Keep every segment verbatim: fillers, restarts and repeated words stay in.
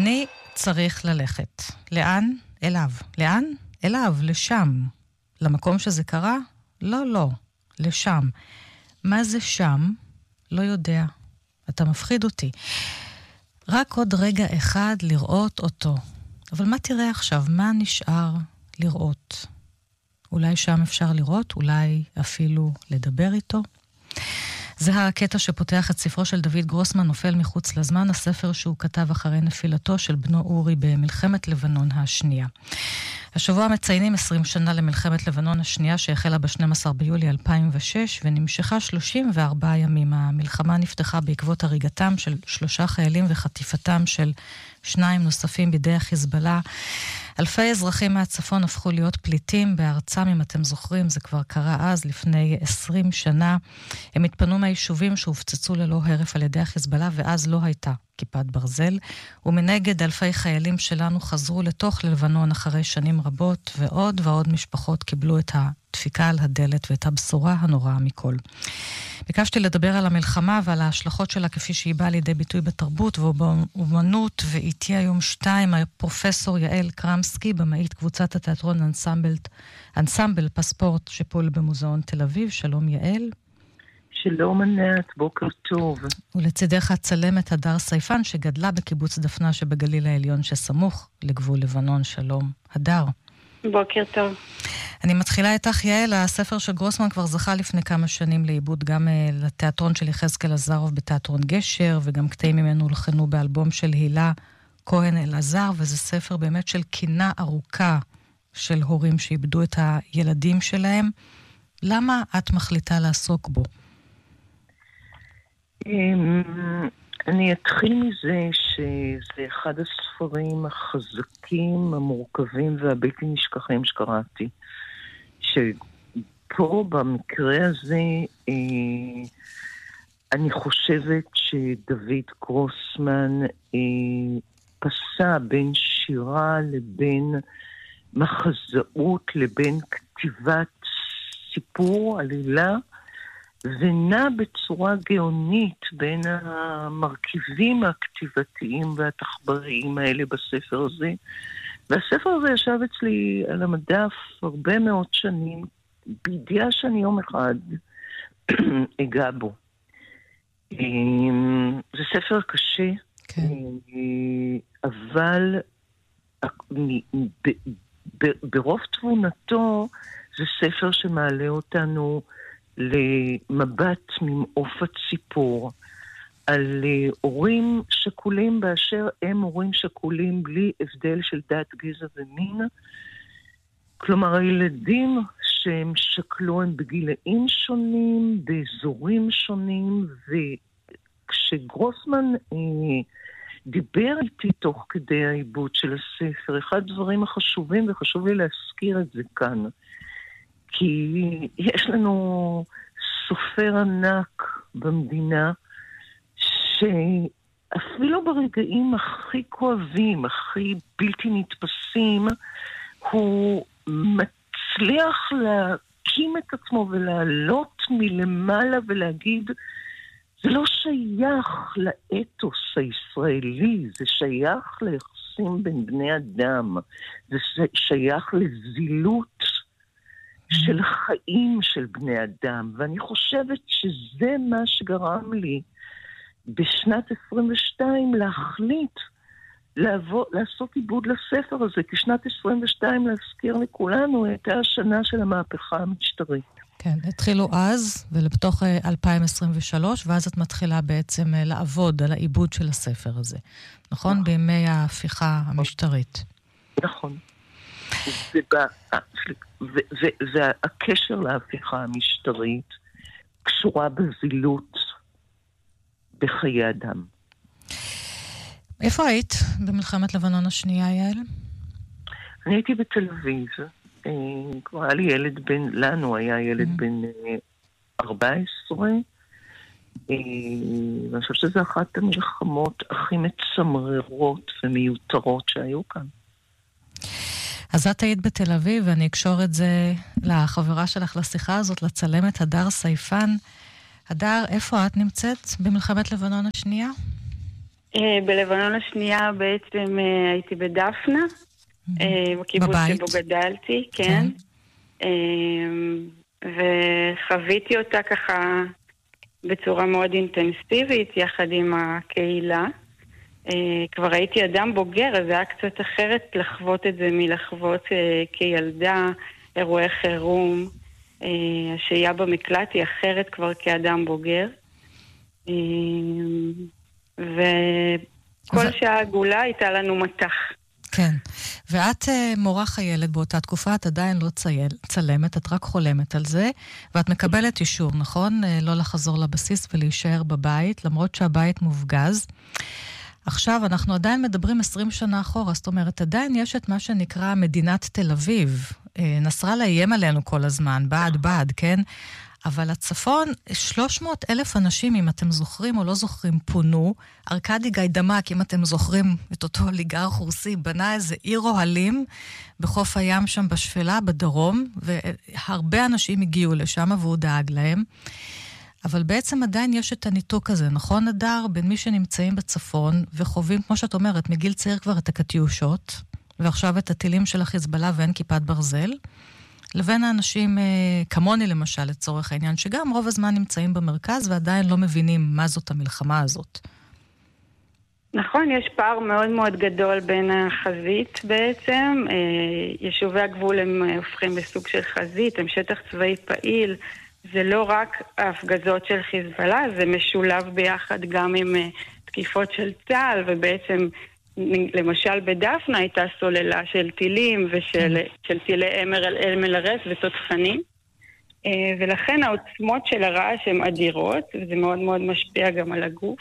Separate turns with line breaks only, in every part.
אני צריך ללכת. לאן? אליו. לאן? אליו, לשם. למקום שזה קרה? לא, לא. לשם. מה זה שם? לא יודע. אתה מפחיד אותי. רק עוד רגע אחד לראות אותו. אבל מה תראה עכשיו? מה נשאר לראות? אולי שם אפשר לראות, אולי אפילו לדבר איתו. זה הקטע שפותח את ספרו של דוד גרוסמן, נופל מחוץ לזמן, הספר שהוא כתב אחרי נפילתו של בנו אורי במלחמת לבנון השנייה. השבוע מציינים עשרים שנה למלחמת לבנון השנייה שהחלה ב-שנים עשר ביולי אלפיים ושש ונמשכה שלושים וארבעה ימים. המלחמה נפתחה בעקבות הריגתם של שלושה חיילים וחטיפתם של שניים נוספים בידי החיזבאללה. אלפי אזרחים מהצפון הפכו להיות פליטים בארצם, אם אתם זוכרים, זה כבר קרה אז, לפני עשרים שנה. הם התפנו מהיישובים שהופצצו ללא הרף על ידי החיזבאללה, ואז לא הייתה כיפת ברזל. ומנגד אלפי חיילים שלנו חזרו לתוך לבנון אחרי שנים רבות, ועוד ועוד משפחות קיבלו את הדפיקה על הדלת ואת הבשורה הנוראה מכל. ביקשתי לדבר על המלחמה ועל ההשלכות שלה כפי שהיא באה לידי ביטוי בתרבות ובאמנות, ואיתי היום שתיים, הפרופסור יעל קרמסקי, במאית קבוצת התיאטרון אנסמבל, אנסמבל פספורט שפועל במוזיאון תל אביב. שלום יעל.
שלום ענת, בוקר טוב.
ולצידך הצלמת הדר סייפן שגדלה בקיבוץ דפנה שבגליל העליון שסמוך לגבול לבנון. שלום הדר.
בוקר טוב.
אני מתחילה איתך יעל. הספר של גרוסמן כבר זכה לפני כמה שנים לעיבוד גם uh, לתיאטרון של יחזקאל עזרוב בתיאטרון גשר, וגם קטעים ממנו הולחנו באלבום של הילה כהן אלעזר, וזה ספר באמת של קינה ארוכה של הורים שאיבדו את הילדים שלהם. למה את מחליטה לעסוק בו?
אני אתחיל מזה שזה אחד הספרים החזקים, המורכבים והבלתי נשכחים שקראתי. שפה במקרה הזה אני חושבת שדוד גרוסמן פסע בין שירה לבין מחזאות לבין כתיבת סיפור, עלילה, ונע בצורה גאונית בין המרכיבים הכתיבתיים והתחבריים האלה בספר הזה. והספר הזה ישב אצלי על המדף הרבה מאוד שנים, בידיעה שאני יום אחד אגע בו. זה ספר קשה, כן. אבל ברוב תבונתו זה ספר שמעלה אותנו למבט ממעוף הציפור, על הורים שכולים באשר הם הורים שכולים בלי הבדל של דת, גזע ומין. כלומר, הילדים שהם שקלו הם בגילאים שונים, באזורים שונים, וכשגרוסמן אה, דיבר איתי תוך כדי העיבוד של הספר, אחד הדברים החשובים, וחשוב לי להזכיר את זה כאן, כי יש לנו סופר ענק במדינה, שאפילו ברגעים הכי כואבים, הכי בלתי נתפסים, הוא מצליח להקים את עצמו ולעלות מלמעלה ולהגיד, זה לא שייך לאתוס הישראלי, זה שייך ליחסים בין בני אדם, זה שייך לזילות של חיים של בני אדם, ואני חושבת שזה מה שגרם לי בשנת עשרים ושתיים להחליט לעבור, לעשות עיבוד לספר הזה, כי שנת עשרים ושתיים, להזכיר לכולנו, הייתה השנה של המהפכה המשטרית.
כן, התחילו אז, ולבתוך אלפיים עשרים ושלוש, ואז את מתחילה בעצם לעבוד על העיבוד של הספר הזה. נכון? נכון. בימי ההפיכה המשטרית.
נכון. והקשר להפיכה המשטרית קשורה בזילות בחיי אדם.
איפה היית במלחמת לבנון השנייה, יעל?
אני הייתי בתל אביב. כבר היה לי ילד בן, לנו היה ילד בן ארבע עשרה. ואני חושבת שזו אחת המלחמות הכי מצמררות ומיותרות שהיו כאן.
אז את היית בתל אביב, ואני אקשור את זה לחברה שלך לשיחה הזאת, לצלמת הדר סייפן. הדר, איפה את נמצאת במלחמת לבנון השנייה?
בלבנון השנייה בעצם הייתי בדפנה, בקיבוץ שבו גדלתי, כן. וחוויתי אותה ככה בצורה מאוד אינטנסיבית, יחד עם הקהילה. כבר הייתי אדם בוגר, אז זה היה קצת אחרת לחוות את זה מלחוות כילדה, אירועי חירום. השהייה במקלט היא אחרת כבר כאדם בוגר. וכל שעה עגולה הייתה לנו מתח.
כן, ואת מורה חיילת באותה תקופה, את עדיין לא צלמת, את רק חולמת על זה, ואת מקבלת אישור, נכון? לא לחזור לבסיס ולהישאר בבית, למרות שהבית מופגז. עכשיו אנחנו עדיין מדברים עשרים שנה אחורה, זאת אומרת, עדיין יש את מה שנקרא מדינת תל אביב. נסראללה איים עלינו כל הזמן, בעד בעד, כן? אבל הצפון, שלוש מאות אלף אנשים, אם אתם זוכרים או לא זוכרים, פונו. ארקדי גיידמק, אם אתם זוכרים את אותו ליגר רוסי, בנה איזה עיר אוהלים בחוף הים שם בשפלה, בדרום, והרבה אנשים הגיעו לשם והוא דאג להם. אבל בעצם עדיין יש את הניתוק הזה, נכון נדר? בין מי שנמצאים בצפון וחווים, כמו שאת אומרת, מגיל צעיר כבר את הקטיושות, ועכשיו את הטילים של החיזבאללה ואין כיפת ברזל, לבין האנשים כמוני למשל, לצורך העניין, שגם רוב הזמן נמצאים במרכז ועדיין לא מבינים מה זאת המלחמה הזאת.
נכון, יש פער מאוד מאוד גדול בין החזית בעצם. יישובי הגבול הם הופכים בסוג של חזית, הם שטח צבאי פעיל. זה לא רק ההפגזות של חיזבאללה, זה משולב ביחד גם עם תקיפות של צה"ל, ובעצם למשל בדפנה הייתה סוללה של טילים ושל של טילי אם אל אר אס ותותחנים, ולכן העוצמות של הרעש הן אדירות, וזה מאוד מאוד משפיע גם על הגוף,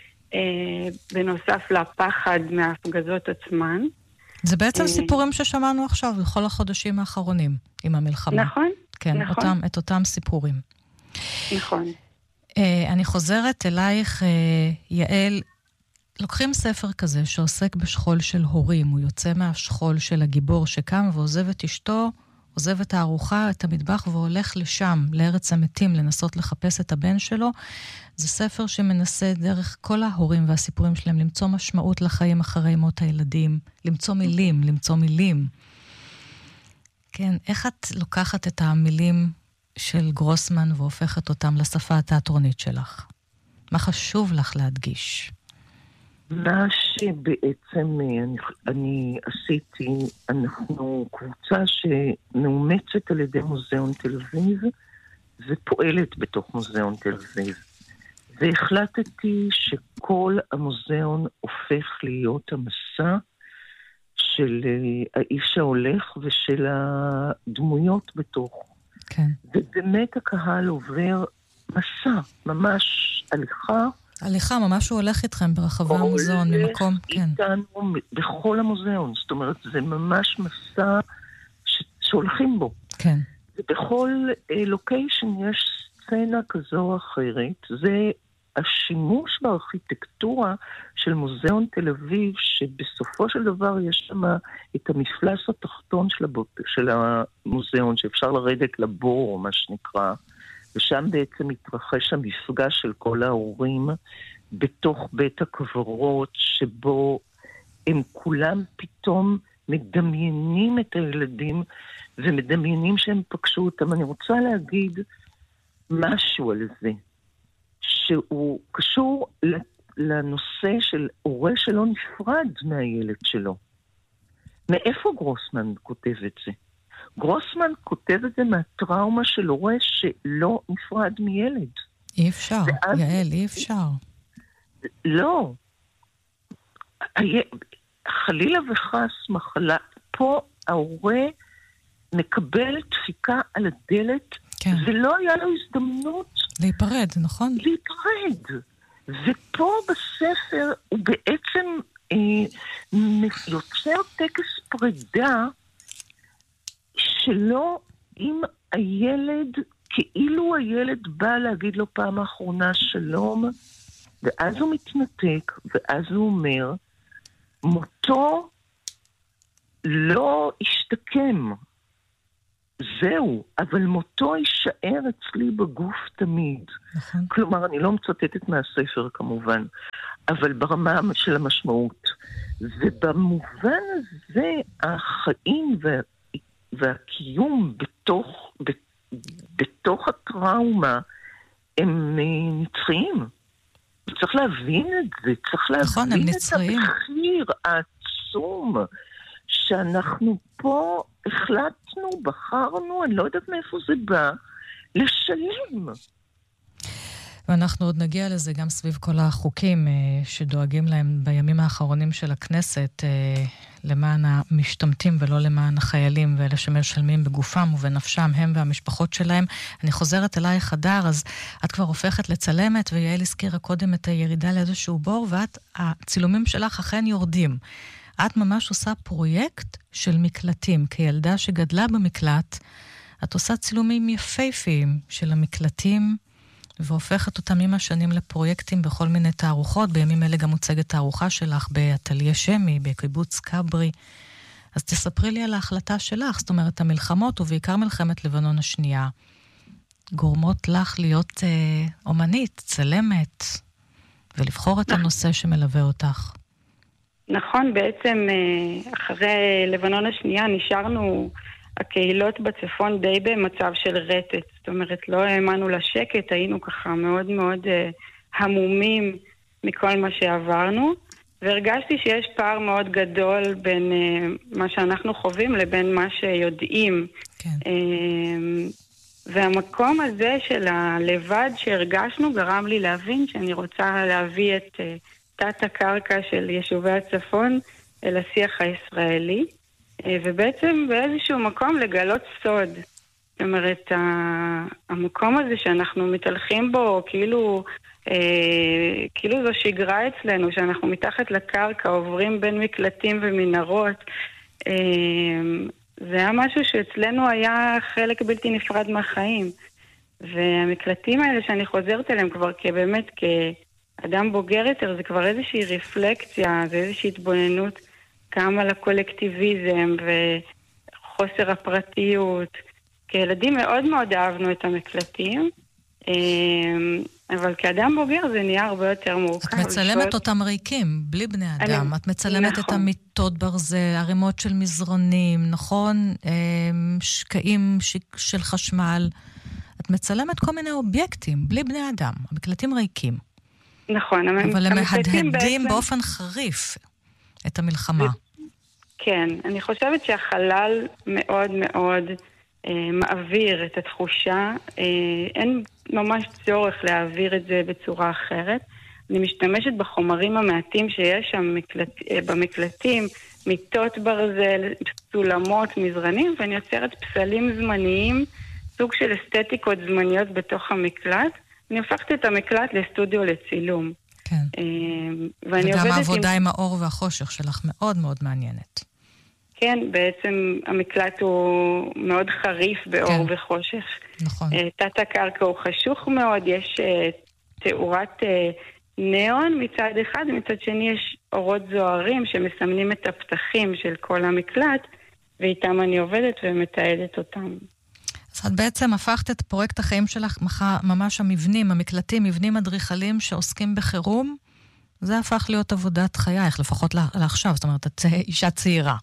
בנוסף לפחד מההפגזות עצמן.
זה בעצם סיפורים ששמענו עכשיו בכל החודשים האחרונים עם המלחמה.
נכון.
כן, נכון. אותם, את אותם סיפורים.
נכון.
אני חוזרת אלייך, יעל, לוקחים ספר כזה שעוסק בשכול של הורים, הוא יוצא מהשכול של הגיבור שקם ועוזב את אשתו, עוזב את הארוחה, את המטבח והולך לשם, לארץ המתים, לנסות לחפש את הבן שלו. זה ספר שמנסה דרך כל ההורים והסיפורים שלהם למצוא משמעות לחיים אחרי מות הילדים, למצוא מילים, למצוא מילים. כן, איך את לוקחת את המילים של גרוסמן והופכת אותם לשפה התיאטרונית שלך? מה חשוב לך להדגיש?
מה שבעצם אני, אני עשיתי, אנחנו קבוצה שמאומצת על ידי מוזיאון תל אביב ופועלת בתוך מוזיאון תל אביב. והחלטתי שכל המוזיאון הופך להיות המסע של האיש ההולך ושל הדמויות בתוך.
כן.
ובאמת הקהל עובר מסע, ממש הליכה.
הליכה, ממש הוא הולך איתכם ברחבי המוזיאון, ממקום, כן.
איתנו בכל המוזיאון, זאת אומרת, זה ממש מסע ש... שהולכים בו.
כן.
ובכל לוקיישן יש סצנה כזו או אחרת, זה השימוש בארכיטקטורה של מוזיאון תל אביב, שבסופו של דבר יש שם את המפלס התחתון של, הבוט... של המוזיאון, שאפשר לרדת לבור, מה שנקרא, ושם בעצם מתרחש המפגש של כל ההורים בתוך בית הקברות, שבו הם כולם פתאום מדמיינים את הילדים, ומדמיינים שהם פגשו אותם. אני רוצה להגיד משהו על זה, שהוא קשור לנושא של הורה שלא נפרד מהילד שלו. מאיפה גרוסמן כותב את זה? גרוסמן כותב את זה מהטראומה של הורה שלא נפרד מילד.
אי אפשר, ואז... יעל, אי אפשר.
לא. חלילה וחס מחלה. פה ההורה מקבל דפיקה על הדלת,
כן.
ולא היה לו הזדמנות
להיפרד, נכון?
להיפרד. ופה בספר הוא בעצם אה, יוצר טקס פרידה שלא אם הילד, כאילו הילד בא להגיד לו פעם האחרונה שלום, ואז הוא מתנתק, ואז הוא אומר, מותו לא השתקם. זהו, אבל מותו יישאר אצלי בגוף תמיד.
נכון.
כלומר, אני לא מצטטת מהספר כמובן, אבל ברמה של המשמעות. ובמובן הזה, החיים וה, והקיום בתוך, ב, בתוך הטראומה, הם נצחיים. צריך להבין את זה, צריך
נכון,
להבין את המחיר העצום שאנחנו פה החלטנו, בחרנו, אני לא יודעת מאיפה זה בא, לשלם.
ואנחנו עוד נגיע לזה גם סביב כל החוקים שדואגים להם בימים האחרונים של הכנסת, למען המשתמטים ולא למען החיילים, ואלה שמשלמים בגופם ובנפשם, הם והמשפחות שלהם. אני חוזרת אלייך הדר, אז את כבר הופכת לצלמת, ויעל הזכירה קודם את הירידה לאיזשהו בור, ואת, הצילומים שלך אכן יורדים. את ממש עושה פרויקט של מקלטים. כילדה שגדלה במקלט, את עושה צילומים יפהפיים של המקלטים, והופכת אותם עם השנים לפרויקטים בכל מיני תערוכות. בימים אלה גם מוצגת תערוכה שלך באטליה שמי, בקיבוץ קברי. אז תספרי לי על ההחלטה שלך, זאת אומרת, המלחמות, ובעיקר מלחמת לבנון השנייה, גורמות לך להיות אה, אומנית, צלמת, ולבחור את הנושא שמלווה אותך.
נכון, בעצם אחרי לבנון השנייה נשארנו הקהילות בצפון די במצב של רטט. זאת אומרת, לא האמנו לשקט, היינו ככה מאוד מאוד המומים מכל מה שעברנו, והרגשתי שיש פער מאוד גדול בין מה שאנחנו חווים לבין מה שיודעים.
כן.
והמקום הזה של הלבד שהרגשנו גרם לי להבין שאני רוצה להביא את תת הקרקע של יישובי הצפון אל השיח הישראלי, ובעצם באיזשהו מקום לגלות סוד. זאת אומרת, המקום הזה שאנחנו מתהלכים בו, כאילו, אה, כאילו זו שגרה אצלנו, שאנחנו מתחת לקרקע, עוברים בין מקלטים ומנהרות, אה, זה היה משהו שאצלנו היה חלק בלתי נפרד מהחיים. והמקלטים האלה שאני חוזרת אליהם כבר כבאמת כאדם בוגר יותר, זה כבר איזושהי רפלקציה, זה איזושהי התבוננות גם על הקולקטיביזם וחוסר הפרטיות. כילדים מאוד מאוד אהבנו את המקלטים, אבל כאדם בוגר זה נהיה הרבה יותר מורכב.
את מצלמת אותם ריקים, בלי בני אדם. את מצלמת את המיטות ברזל, ערימות של מזרונים, נכון? שקעים של חשמל. את מצלמת כל מיני אובייקטים, בלי בני אדם. המקלטים ריקים.
נכון.
אבל הם מהדהדים באופן חריף את המלחמה.
כן, אני חושבת שהחלל מאוד מאוד אה, מעביר את התחושה. אה, אין ממש צורך להעביר את זה בצורה אחרת. אני משתמשת בחומרים המעטים שיש שם מקלט, אה, במקלטים, מיטות ברזל, סולמות, מזרנים, ואני יוצרת פסלים זמניים, סוג של אסתטיקות זמניות בתוך המקלט. אני הופכת את המקלט לסטודיו לצילום.
כן. וגם העבודה עם... עם האור והחושך שלך מאוד מאוד מעניינת.
כן, בעצם המקלט הוא מאוד חריף באור כן. וחושך.
נכון.
תת הקרקע הוא חשוך מאוד, יש תאורת ניאון מצד אחד, מצד שני יש אורות זוהרים שמסמנים את הפתחים של כל המקלט, ואיתם אני עובדת ומתעדת אותם.
אז את בעצם הפכת את פרויקט החיים שלך, ממש המבנים, המקלטים, מבנים אדריכליים שעוסקים בחירום, זה הפך להיות עבודת חייך, לפחות לעכשיו, זאת אומרת, את אישה צעירה.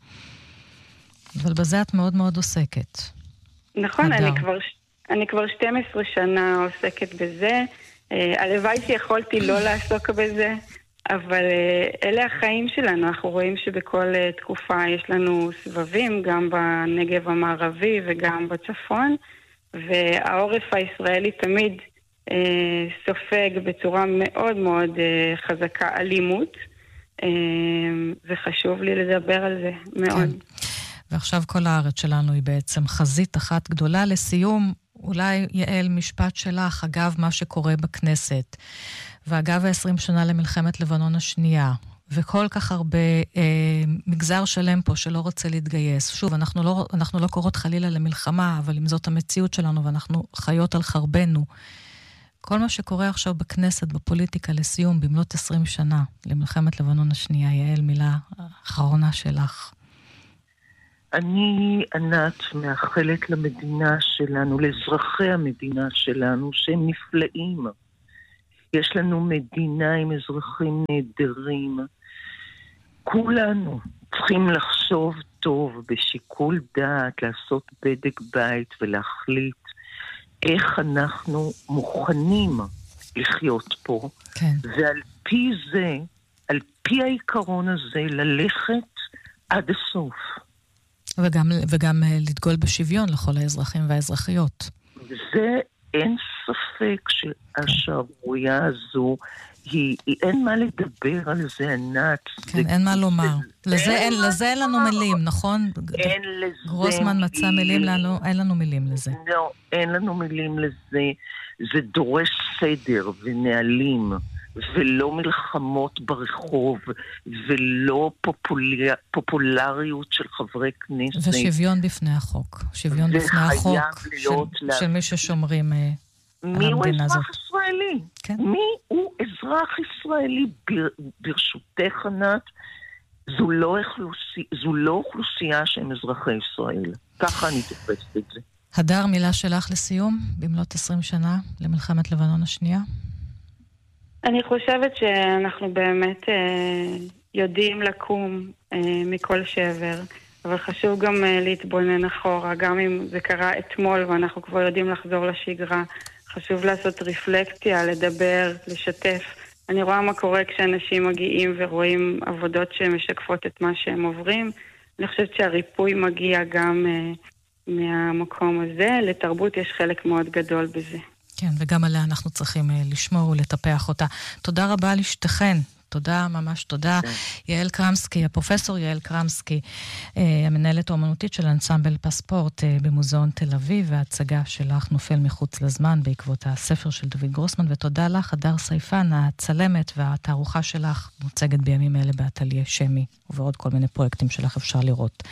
אבל בזה את מאוד מאוד עוסקת.
נכון, אני כבר, אני כבר שתים עשרה שנה עוסקת בזה, הלוואי שיכולתי לא לעסוק בזה, אבל אלה החיים שלנו, אנחנו רואים שבכל תקופה יש לנו סבבים, גם בנגב המערבי וגם בצפון, והעורף הישראלי תמיד אה, סופג בצורה מאוד מאוד אה, חזקה אלימות, אה, וחשוב לי לדבר על זה מאוד. כן.
ועכשיו כל הארץ שלנו היא בעצם חזית אחת גדולה. לסיום, אולי יעל משפט שלך, אגב מה שקורה בכנסת, ואגב ה-עשרים שנה למלחמת לבנון השנייה, וכל כך הרבה אה, מגזר שלם פה שלא רוצה להתגייס. שוב, אנחנו לא, אנחנו לא קוראות חלילה למלחמה, אבל אם זאת המציאות שלנו ואנחנו חיות על חרבנו, כל מה שקורה עכשיו בכנסת, בפוליטיקה, לסיום, במלאת עשרים שנה למלחמת לבנון השנייה, יעל, מילה אחרונה שלך.
אני ענת מאחלת למדינה שלנו, לאזרחי המדינה שלנו, שהם נפלאים. יש לנו מדינה עם אזרחים נהדרים. כולנו צריכים לחשוב טוב, בשיקול דעת, לעשות בדק בית ולהחליט איך אנחנו מוכנים לחיות פה.
כן.
ועל פי זה, על פי העיקרון הזה, ללכת עד הסוף.
וגם, וגם לדגול בשוויון לכל האזרחים והאזרחיות.
זה אין ספק שהשערורייה הזו, היא, היא אין מה לדבר על זה, ענת.
כן,
זה,
אין מה לומר.
זה,
לזה, אין,
אין
לזה אין לנו מילים, נכון?
אין לזה
גרוסמן מצא מילים לנו, אין לנו מילים לזה.
לא, אין לנו מילים לזה. זה דורש סדר ונהלים, ולא מלחמות ברחוב, ולא פופוליה, פופולריות של חברי כנסת.
ושוויון בפני החוק. שוויון בפני החוק של, של מי ששומרים אה, על המדינה הזאת.
מי הוא אזרח ישראלי?
כן.
מי הוא אזרח ישראלי? בר, ברשותך, ענת, זו לא, אוכלוסי, זו לא אוכלוסייה שהם אזרחי ישראל. ככה אני תופסת את זה.
הדר, מילה שלך לסיום, במלאת עשרים שנה למלחמת לבנון השנייה?
אני חושבת שאנחנו באמת אה, יודעים לקום אה, מכל שבר, אבל חשוב גם אה, להתבונן אחורה, גם אם זה קרה אתמול ואנחנו כבר יודעים לחזור לשגרה. חשוב לעשות רפלקציה, לדבר, לשתף. אני רואה מה קורה כשאנשים מגיעים ורואים עבודות שמשקפות את מה שהם עוברים. אני חושבת שהריפוי מגיע גם אה, מהמקום הזה. לתרבות יש חלק מאוד גדול בזה.
כן, וגם עליה אנחנו צריכים לשמור ולטפח אותה. תודה רבה לשתכן. תודה, ממש תודה. יעל קרמסקי, הפרופסור יעל קרמסקי, המנהלת האומנותית של אנסמבל פספורט במוזיאון תל אביב, וההצגה שלך נופל מחוץ לזמן בעקבות הספר של דוד גרוסמן, ותודה לך, הדר סייפן, הצלמת והתערוכה שלך מוצגת בימים אלה באטליה שמי, ובעוד כל מיני פרויקטים שלך אפשר לראות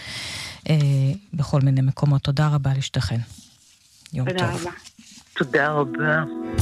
בכל מיני מקומות. תודה רבה לשתכן. יום טוב.
תודה רבה.
תודה רבה.